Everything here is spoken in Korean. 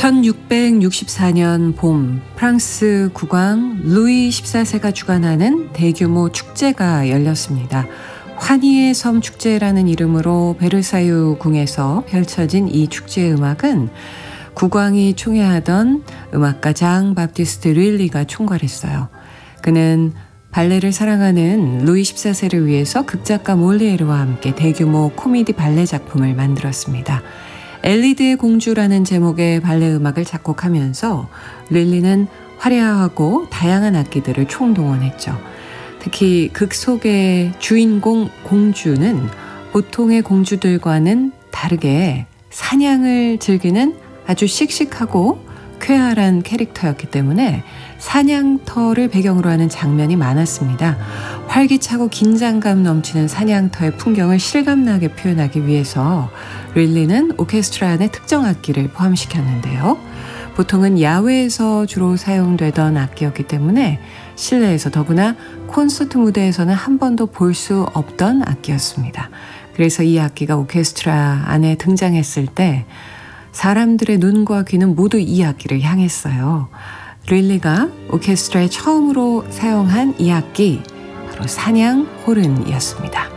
1664년 봄 프랑스 국왕 루이 14세가 주관하는 대규모 축제가 열렸습니다. 환희의 섬 축제라는 이름으로 베르사유 궁에서 펼쳐진 이 축제의 음악은 국왕이 총애하던 음악가 장 바티스트 릴리가 총괄했어요. 그는 발레를 사랑하는 루이 14세를 위해서 극작가 몰리에르와 함께 대규모 코미디 발레 작품을 만들었습니다. 엘리드의 공주라는 제목의 발레 음악을 작곡하면서 릴리는 화려하고 다양한 악기들을 총동원했죠. 특히 극 속의 주인공 공주는 보통의 공주들과는 다르게 사냥을 즐기는 아주 씩씩하고 쾌활한 캐릭터였기 때문에 사냥터를 배경으로 하는 장면이 많았습니다. 활기차고 긴장감 넘치는 사냥터의 풍경을 실감나게 표현하기 위해서 릴리는 오케스트라 안에 특정 악기를 포함시켰는데요. 보통은 야외에서 주로 사용되던 악기였기 때문에 실내에서 더구나 콘서트 무대에서는 한 번도 볼 수 없던 악기였습니다. 그래서 이 악기가 오케스트라 안에 등장했을 때 사람들의 눈과 귀는 모두 이 악기를 향했어요. 릴리가 오케스트라에 처음으로 사용한 이 악기, 바로 사냥 호른이었습니다.